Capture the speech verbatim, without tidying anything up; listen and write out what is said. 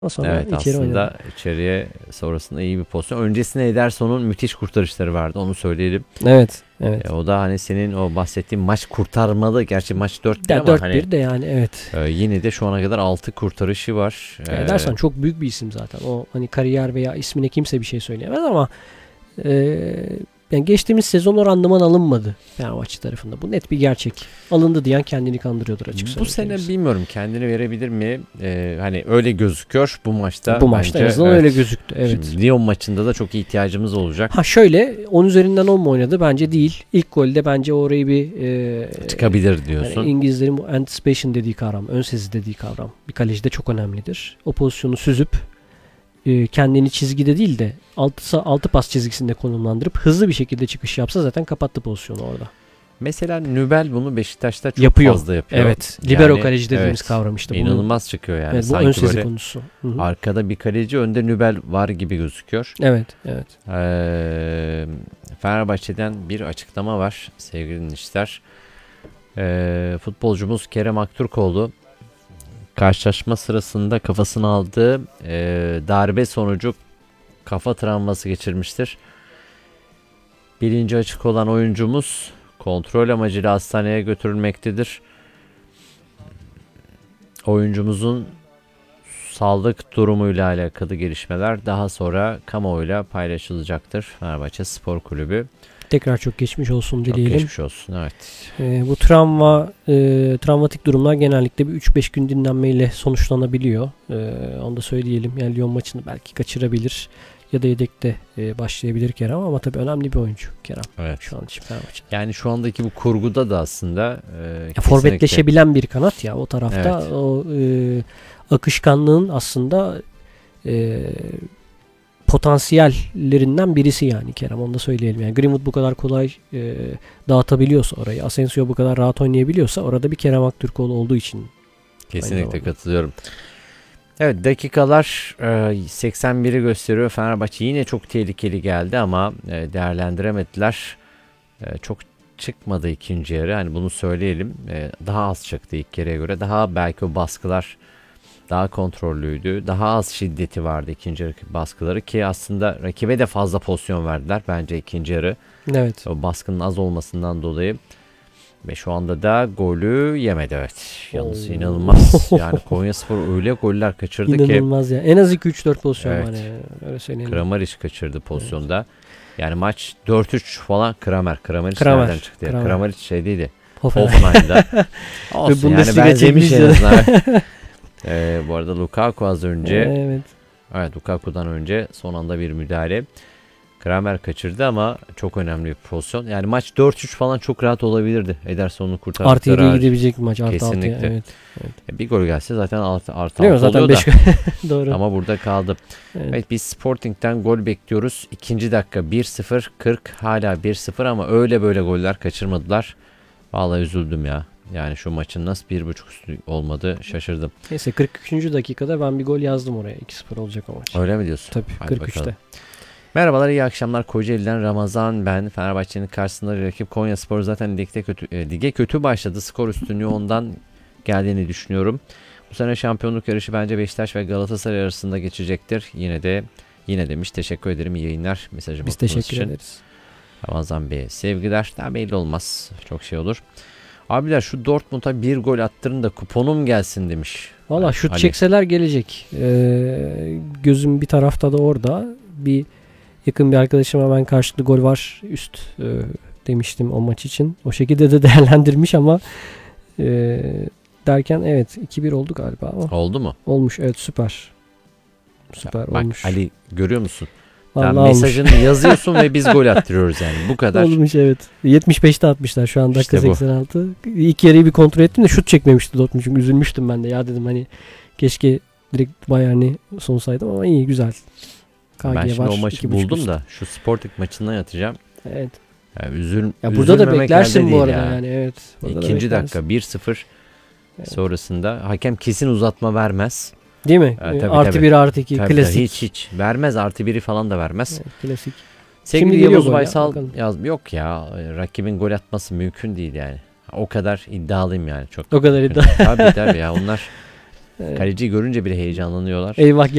Sonra Evet, içeri aslında oynadı. içeriye sonrasında iyi bir pozisyon. Öncesinde Ederson'un müthiş kurtarışları vardı. Onu söyleyelim. Evet. Evet. E, o da hani senin o bahsettiğin maç kurtarmalı. Gerçi maç dört bir Ya ama dört hani bir de yani evet. e, yine de şu ana kadar altı kurtarışı var. Ya E, Ederson çok büyük bir isim zaten. O hani kariyer veya ismine kimse bir şey söyleyemez ama e, yani geçtiğimiz sezon o randıman alınmadı Fenerbahçe tarafında. Bu net bir gerçek. Alındı diyen kendini kandırıyordur açık bu söylemek sene gerekirse. bilmiyorum kendini verebilir mi? E, hani öyle gözüküyor bu maçta. Bu maçta en bence, azından evet. öyle gözüktü. Evet. Şimdi Lyon maçında da çok ihtiyacımız olacak. Ha şöyle on üzerinden on mu oynadı? Bence değil. İlk golde bence orayı bir e, Çıkabilir diyorsun. yani İngilizlerin bu anticipation dediği kavram, ön sezi dediği kavram bir kalecide çok önemlidir. O pozisyonu süzüp e, kendini çizgide değil de altı, altı pas çizgisinde konumlandırıp hızlı bir şekilde çıkış yapsa zaten kapattı pozisyonu orada. Mesela Nübel bunu Beşiktaş'ta çok Yapıyor. fazla yapıyor. Evet. Libero Yani, kaleci dediğimiz evet, kavram işte. İnanılmaz çıkıyor yani. Evet, bu ön Sanki sezi böyle konusu. Hı-hı. arkada bir kaleci, önde Nübel var gibi gözüküyor. Evet, evet. Ee, Fenerbahçe'den bir açıklama var sevgili dinleyiciler. Ee, futbolcumuz Kerem Aktürkoğlu karşılaşma sırasında kafasına aldığı e, darbe sonucu kafa travması geçirmiştir. Bilinci açık olan oyuncumuz kontrol amacıyla hastaneye götürülmektedir. Oyuncumuzun sağlık durumuyla alakalı gelişmeler daha sonra kamuoyuyla paylaşılacaktır. Fenerbahçe Spor Kulübü. Tekrar çok geçmiş olsun Çok dileyelim. geçmiş olsun, evet. Ee, bu travma, e, travmatik durumlar genellikle bir üç beş gün dinlenmeyle sonuçlanabiliyor. Ee, onu da söyleyelim. Yani Lyon maçını belki kaçırabilir ya da yedekte e, başlayabilir Kerem ama tabii önemli bir oyuncu Kerem. Evet. Şu an için Fenerbahçe'de. Yani şu andaki bu kurguda da aslında e, Ya kesinlikle- forvetleşebilen bir kanat ya o tarafta. Evet. O e, akışkanlığın aslında e, potansiyellerinden birisi yani Kerem, onu da söyleyelim. Yani Greenwood bu kadar kolay e, dağıtabiliyorsa orayı, Asensio bu kadar rahat oynayabiliyorsa orada bir Kerem Aktürkoğlu olduğu için. Kesinlikle katılıyorum. Evet, dakikalar e, seksen biri gösteriyor. Fenerbahçe yine çok tehlikeli geldi ama e, değerlendiremediler. E, çok çıkmadı ikinci yarı. Hani bunu söyleyelim. E, daha az çıktı ilk yarıya göre. Daha belki o baskılar daha kontrollüydü. Daha az şiddeti vardı ikinci yarı baskıları ki aslında rakibe de fazla pozisyon verdiler bence ikinci yarı. Evet. O baskının az olmasından dolayı. Ve şu anda da golü yemedi, evet. Yalnız Oo. inanılmaz. Yani Konyaspor öyle goller kaçırdı ki. İnanılmaz ya. En az iki üç dört pozisyon Evet. var yani. Öyle söyleyelim. Kramaric kaçırdı pozisyonda. Evet. Yani maç dört üç falan Kramer. Kramaric Kramer. nereden çıktı ya? Kramer. Kramaric şey değildi. Hoffenheim. Hoffenheim'da. Olsun yani Bundesliga benzemiş en çekmiş azından. ee, bu arada Lukaku az önce. Evet. Evet, Lukaku'dan önce son anda bir müdahale. Kramer kaçırdı ama çok önemli bir pozisyon. Yani maç dört üç falan çok rahat olabilirdi. Ederson'u kurtardıkları. Artı yediye gidebilecek bir maç. Artı Kesinlikle. altıya. Evet. evet. Bir gol gelse zaten artı artı Değil mi? altı Zaten oluyor beş da. Doğru. Ama burada kaldı. Evet. Evet, biz Sporting'den gol bekliyoruz. İkinci dakika bir sıfır kırk hala bir sıfır ama öyle böyle goller kaçırmadılar. Vallahi üzüldüm ya. Yani şu maçın nasıl bir buçuk üstü olmadı şaşırdım. Neyse kırk üçüncü dakikada ben bir gol yazdım oraya. iki sıfır olacak o maç. Öyle mi diyorsun? Tabii Hadi kırk üçte. bakalım. Merhabalar, iyi akşamlar. Kocaeli'den Ramazan ben. Fenerbahçe'nin karşısında rakip Konyaspor zaten ligde kötü, e, lige kötü başladı. Skor üstünlüğü ondan geldiğini düşünüyorum. Bu sene şampiyonluk yarışı bence Beşiktaş ve Galatasaray arasında geçecektir. Yine de yine demiş. Teşekkür ederim. İyi yayınlar. Mesajımı Biz okuduğunuz teşekkür için. ederiz. Ramazan Bey sevgiler. Daha belli olmaz. Çok şey olur. Abiler şu Dortmund'a bir gol attırın da kuponum gelsin demiş. Valla şut Ali. çekseler gelecek. Ee, gözüm bir tarafta da orada. Bir yakın bir arkadaşıma ben karşılıklı gol var üst e, demiştim o maç için. O şekilde de değerlendirmiş ama e, derken evet iki bir oldu galiba ama. Oldu mu? Olmuş, evet, süper. Süper Bak, olmuş. Ali görüyor musun? Vallahi Yani olmuş. mesajını yazıyorsun ve biz gol attırıyoruz yani. Bu kadar. Olmuş, evet. yetmiş beşte atmışlar şu anda dakika İşte bu. seksen altı. İlk yarıyı bir kontrol ettim de şut çekmemişti Dortmund, çünkü üzülmüştüm ben de. Ya dedim hani keşke direkt Bayern'i sonsaydım ama iyi, güzel. K G Ben şimdi var, o maçı iki buçuk buldum üst. da şu Sporting maçından yatacağım. Evet. Yani üzül, Ya burada da üzülmemek beklersin elde bu değil arada ya. yani, evet. Burada da İkinci beklersin. dakika bir sıfır Evet. sonrasında hakem kesin uzatma vermez. Değil mi? Ha, tabii, artı tabii. bir artı iki Tabii, klasik. tabii, hiç hiç vermez, artı biri falan da vermez. Evet, klasik. Sevgili Şimdi geliyor Yavuz gol ya, Baysal bakalım. yaz yok ya, rakibin gol atması mümkün değil yani. O kadar iddialıyım yani, çok. O kadar iddia. Tabii tabii ya, onlar Evet. Kaleciyi görünce bile heyecanlanıyorlar. Eyvah